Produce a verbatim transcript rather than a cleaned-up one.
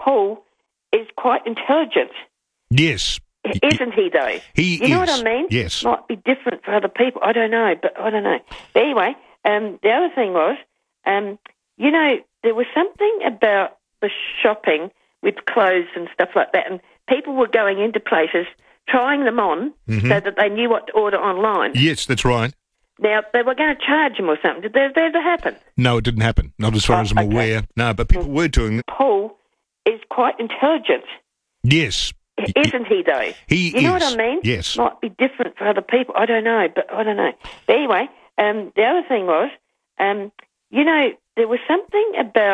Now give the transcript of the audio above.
Paul is quite intelligent. Yes. Isn't he, though? He You know is. what I mean? Yes. Might be different for other people. I don't know, but I don't know. But anyway, um, the other thing was, um, you know, there was something about the shopping with clothes and stuff like that, and people were going into places, trying them on Mm-hmm. so that they knew what to order online. Yes, that's right. Now, they were going to charge them or something. Did that ever happen? No, it didn't happen. Not as far Oh, as I'm okay. aware. No, but people were doing it. Paul is quite intelligent. Yes. Isn't he, though? He You know is. what I mean? Yes. Might be different for other people. I don't know, but I don't know. But anyway, um, the other thing was, um, you know, there was something about